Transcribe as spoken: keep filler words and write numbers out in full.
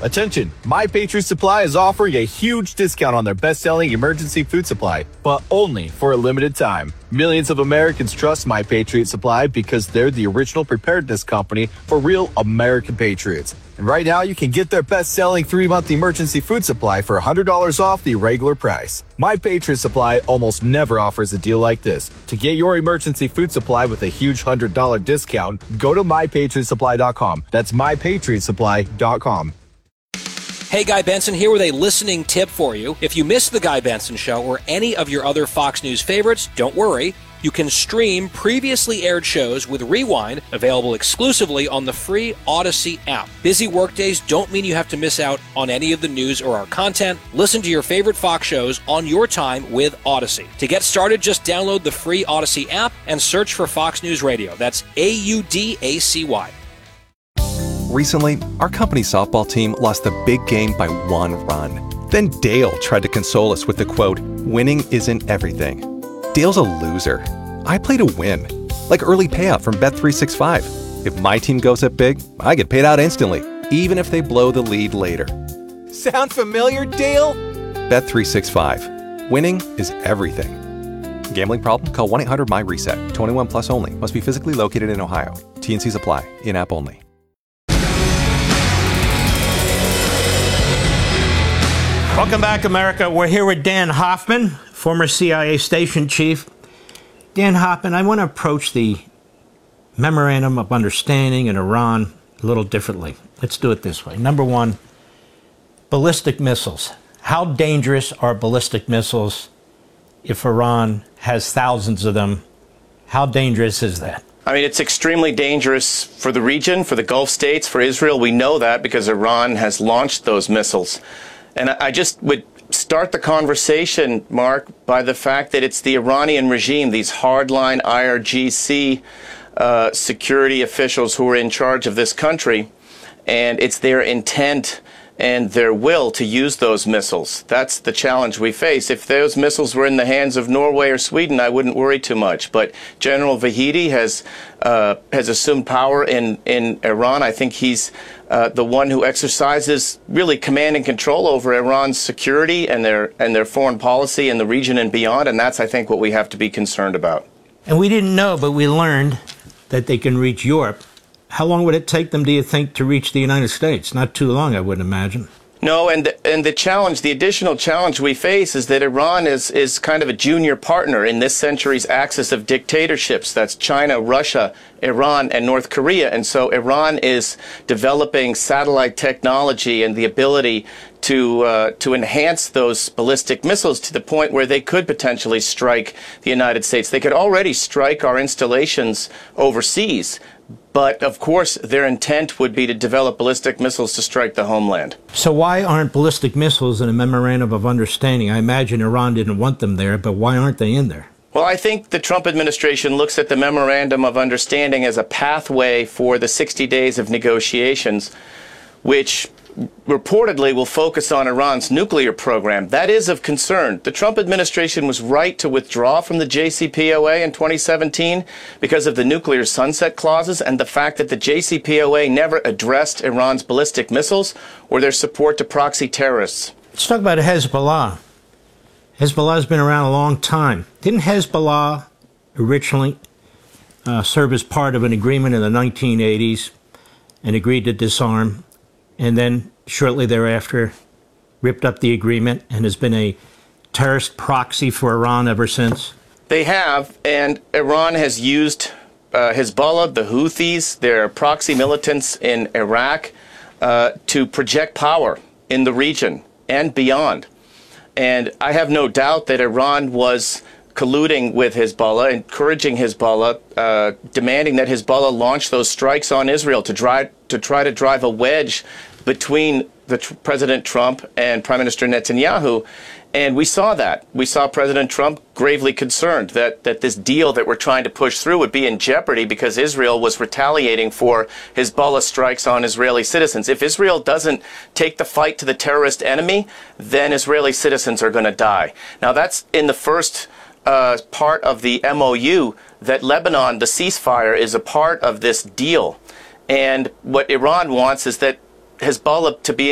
Attention, My Patriot Supply is offering a huge discount on their best-selling emergency food supply, but only for a limited time. Millions of Americans trust My Patriot Supply because they're the original preparedness company for real American patriots. And right now, you can get their best-selling three-month emergency food supply for one hundred dollars off the regular price. My Patriot Supply almost never offers a deal like this. To get your emergency food supply with a huge one hundred dollars discount, go to my patriot supply dot com. That's my patriot supply dot com. Hey, Guy Benson here with a listening tip for you. If you missed The Guy Benson Show or any of your other Fox News favorites, don't worry. You can stream previously aired shows with Rewind, available exclusively on the free Odyssey app. Busy workdays don't mean you have to miss out on any of the news or our content. Listen to your favorite Fox shows on your time with Odyssey. To get started, just download the free Odyssey app and search for Fox News Radio. That's A U D A C Y. Recently, our company softball team lost the big game by one run. Then Dale tried to console us with the quote, "Winning isn't everything." Dale's a loser. I play to win. Like early payout from Bet three sixty-five. If my team goes up big, I get paid out instantly, even if they blow the lead later. Sound familiar, Dale? Bet three sixty-five. Winning is everything. Gambling problem? Call one eight hundred M Y reset. twenty-one plus only. Must be physically located in Ohio. T and Cs apply. In-app only. Welcome back, America. We're here with Dan Hoffman, former C I A station chief. Dan Hoffman, I want to approach the Memorandum of Understanding in Iran a little differently. Let's do it this way. Number one, ballistic missiles. How dangerous are ballistic missiles if Iran has thousands of them? How dangerous is that? I mean, it's extremely dangerous for the region, for the Gulf states, for Israel. We know that because Iran has launched those missiles. And I just would start the conversation, Mark, by the fact that it's the Iranian regime, these hardline I R G C uh, security officials who are in charge of this country, and it's their intent and their will to use those missiles. That's the challenge we face. If those missiles were in the hands of Norway or Sweden, I wouldn't worry too much. But General Vahidi has uh, has assumed power in, in Iran. I think he's uh, the one who exercises really command and control over Iran's security and their and their foreign policy in the region and beyond. And that's, I think, what we have to be concerned about. And we didn't know, but we learned that they can reach Europe. How long would it take them, do you think, to reach the United States? Not too long, I wouldn't imagine. No, and the, and the challenge, the additional challenge we face is that Iran is, is kind of a junior partner in this century's axis of dictatorships. That's China, Russia, Iran, and North Korea. And so Iran is developing satellite technology and the ability to uh, to enhance those ballistic missiles to the point where they could potentially strike the United States. They could already strike our installations overseas. But, of course, their intent would be to develop ballistic missiles to strike the homeland. So why aren't ballistic missiles in a memorandum of understanding? I imagine Iran didn't want them there, but why aren't they in there? Well, I think the Trump administration looks at the memorandum of understanding as a pathway for the sixty days of negotiations, which reportedly will focus on Iran's nuclear program. That is of concern. The Trump administration was right to withdraw from the J C P O A in twenty seventeen because of the nuclear sunset clauses and the fact that the J C P O A never addressed Iran's ballistic missiles or their support to proxy terrorists. Let's talk about Hezbollah. Hezbollah has been around a long time. Didn't Hezbollah originally uh, serve as part of an agreement in the nineteen eighties and agreed to disarm, and then shortly thereafter ripped up the agreement and has been a terrorist proxy for Iran ever since? They have, and Iran has used uh, Hezbollah, the Houthis, their proxy militants in Iraq, uh, to project power in the region and beyond. And I have no doubt that Iran was colluding with Hezbollah, encouraging Hezbollah, uh, demanding that Hezbollah launch those strikes on Israel to try to try to drive a wedge between the tr President Trump and Prime Minister Netanyahu. And we saw that. We saw President Trump gravely concerned that, that this deal that we're trying to push through would be in jeopardy because Israel was retaliating for Hezbollah strikes on Israeli citizens. If Israel doesn't take the fight to the terrorist enemy, then Israeli citizens are going to die. Now, that's in the first uh, part of the M O U, that Lebanon, the ceasefire, is a part of this deal. And what Iran wants is that Hezbollah to be